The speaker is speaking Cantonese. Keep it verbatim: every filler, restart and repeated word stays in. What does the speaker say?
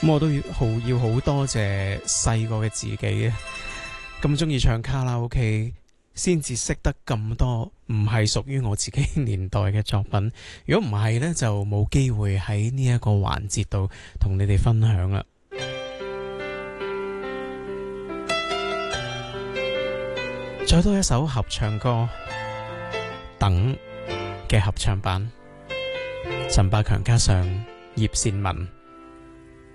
咁我都要好要好多謝細個嘅自己啊！咁中意唱卡拉 OK，先至識得咁多唔係屬於我自己年代嘅作品。如果唔係呢，就冇機會喺呢一個環節度同你哋分享啦。再多一首合唱歌，等嘅合唱版，陳百強加上葉倩文。